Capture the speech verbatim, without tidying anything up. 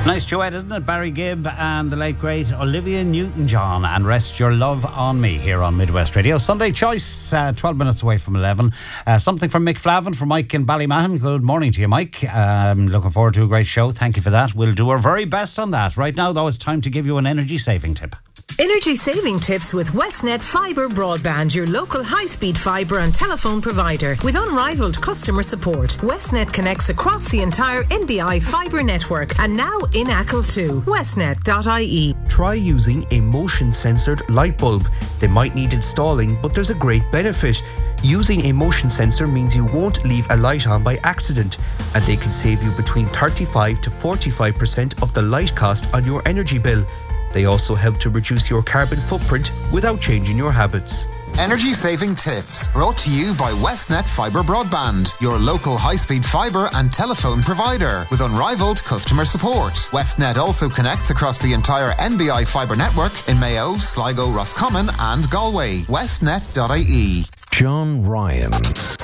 Nice duet, isn't it? Barry Gibb and the late great Olivia Newton-John and Rest Your Love on Me here on Midwest Radio. Sunday Choice, uh, twelve minutes away from eleven. Uh, something from Mick Flavin for Mike in Ballymahon. Good morning to you, Mike. Um, looking forward to a great show. Thank you for that. We'll do our very best on that. Right now, though, it's time to give you an energy saving tip. Energy saving tips with Westnet Fibre Broadband, your local high-speed fibre and telephone provider. With unrivaled customer support, Westnet connects across the entire N B I fibre network and now in Achill too. Westnet dot I E. Try using a motion-censored light bulb. They might need installing, but there's a great benefit. Using a motion sensor means you won't leave a light on by accident, and they can save you between thirty-five to forty-five percent of the light cost on your energy bill. They also help to reduce your carbon footprint without changing your habits. Energy saving tips brought to you by Westnet Fibre Broadband, your local high-speed fibre and telephone provider with unrivaled customer support. Westnet also connects across the entire N B I fibre network in Mayo, Sligo, Roscommon and Galway. Westnet dot I E. John Ryan.